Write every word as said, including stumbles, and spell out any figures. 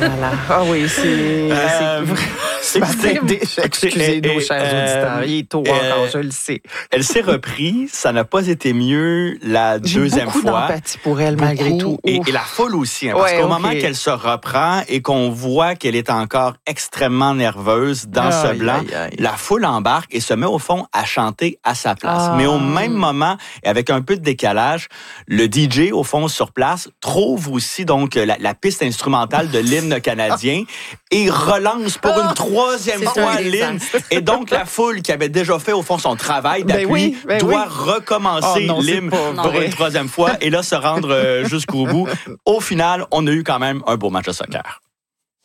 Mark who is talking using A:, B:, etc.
A: là. Ah oui, c'est...
B: Euh,
A: c'est baptême d'échec. Excusez nos chers
B: euh,
A: auditeurs. Il est tôt encore,
B: euh,
A: je le sais.
B: Elle s'est reprise. Ça n'a pas été mieux la
A: J'ai
B: deuxième
A: beaucoup
B: fois.
A: d'empathie pour elle, malgré
B: Beaucoup.
A: tout.
B: Et,
A: Ouf.
B: et la foule aussi. Hein, parce
A: Ouais,
B: qu'au
A: okay.
B: moment qu'elle se reprend et qu'on voit qu'elle est encore extrêmement nerveuse dans
A: Aïe,
B: ce blanc,
A: aïe, aïe.
B: la foule embarque et se met au fond à chanter à sa place.
A: Ah.
B: Mais au même moment, et avec un peu de décalage, le D J, au fond, sur place, trouve aussi donc la, la piste instrumentale de l'hymne canadien et relance pour une troisième
C: C'est
B: fois
C: un
B: l'hymne.
C: désastre.
B: Et donc, la foule qui avait déjà fait, au fond, son travail d'appui
A: Ben oui, ben
B: doit
A: oui.
B: recommencer
A: Oh non, c'est
B: l'hymne
A: pas
B: pour
A: vrai.
B: une troisième fois et là, se rendre euh, jusqu'au bout. Au final, on a eu quand même un beau match de soccer.